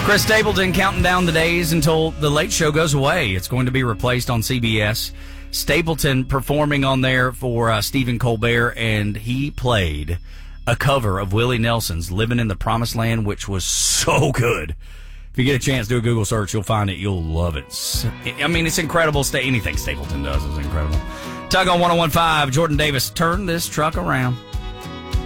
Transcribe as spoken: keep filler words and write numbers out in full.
Chris Stapleton counting down the days until The Late Show goes away. It's going to be replaced on C B S. Stapleton performing on there for uh, Stephen Colbert, and he played a cover of Willie Nelson's Living in the Promised Land, which was so good. If you get a chance, do a Google search. You'll find it. You'll love it. I mean, it's incredible. Anything Stapleton does is incredible. Tug on one oh one point five. Jordan Davis, turn this truck around.